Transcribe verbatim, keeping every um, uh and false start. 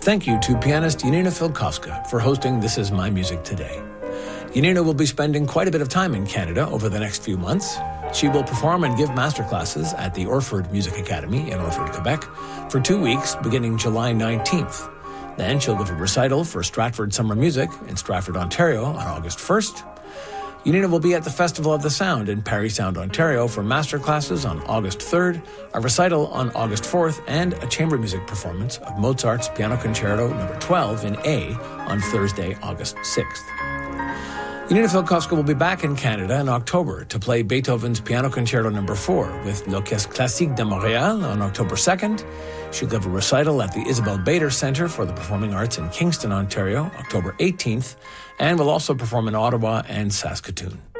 Thank you to pianist Janina Filkowska for hosting This Is My Music Today. Janina will be spending quite a bit of time in Canada over the next few months. She will perform and give masterclasses at the Orford Music Academy in Orford, Quebec, for two weeks beginning July nineteenth. Then she'll give a recital for Stratford Summer Music in Stratford, Ontario on August first. Janina will be at the Festival of the Sound in Parry Sound, Ontario for masterclasses on August third, a recital on August fourth, and a chamber music performance of Mozart's Piano Concerto number twelve in A on Thursday, August sixth. Janina Filkowska will be back in Canada in October to play Beethoven's Piano Concerto number four with l'Orchestre Classique de Montréal on October second. She'll give a recital at the Isabel Bader Centre for the Performing Arts in Kingston, Ontario, October eighteenth, and will also perform in Ottawa and Saskatoon.